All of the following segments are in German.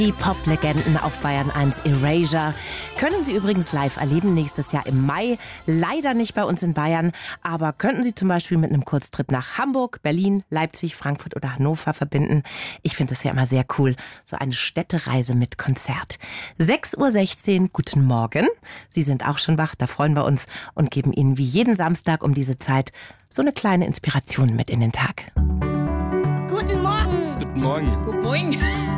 Die Pop-Legenden auf Bayern 1 Erasure können Sie übrigens live erleben, nächstes Jahr im Mai. Leider nicht bei uns in Bayern, aber könnten Sie zum Beispiel mit einem Kurztrip nach Hamburg, Berlin, Leipzig, Frankfurt oder Hannover verbinden. Ich finde das ja immer sehr cool, so eine Städtereise mit Konzert. 6:16 Uhr, guten Morgen. Sie sind auch schon wach, da freuen wir uns und geben Ihnen wie jeden Samstag um diese Zeit so eine kleine Inspiration mit in den Tag. Guten Morgen. Guten Morgen. Guten Morgen.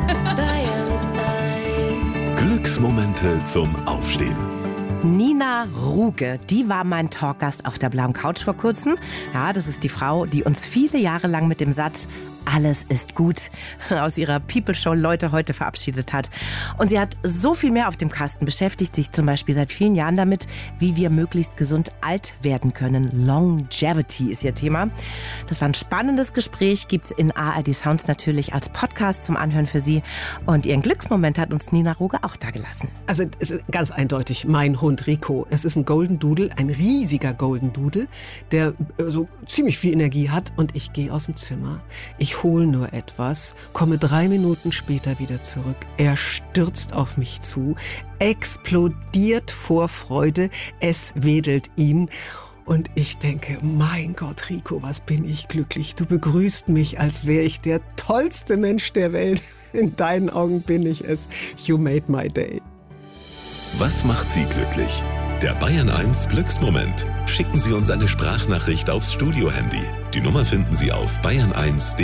Glücksmomente zum Aufstehen. Nina Ruge, die war mein Talkgast auf der blauen Couch vor kurzem. Ja, das ist die Frau, die uns viele Jahre lang mit dem Satz "Alles ist gut" aus ihrer People-Show Leute heute verabschiedet hat. Und sie hat so viel mehr auf dem Kasten, beschäftigt sich zum Beispiel seit vielen Jahren damit, wie wir möglichst gesund alt werden können. Longevity ist ihr Thema. Das war ein spannendes Gespräch, gibt's in ARD Sounds natürlich als Podcast zum Anhören für Sie. Und ihren Glücksmoment hat uns Nina Ruge auch da gelassen. Also es ist ganz eindeutig mein Hund Rico. Es ist ein Golden Doodle, ein riesiger Golden Doodle, der so ziemlich viel Energie hat. Und ich gehe aus dem Zimmer. Ich hole nur etwas, komme 3 Minuten später wieder zurück. Er stürzt auf mich zu, explodiert vor Freude, es wedelt ihn. Und ich denke, mein Gott, Rico, was bin ich glücklich. Du begrüßt mich, als wäre ich der tollste Mensch der Welt. In deinen Augen bin ich es. You made my day. Was macht Sie glücklich? Der Bayern 1 Glücksmoment. Schicken Sie uns eine Sprachnachricht aufs Studio-Handy. Die Nummer finden Sie auf bayern1.de.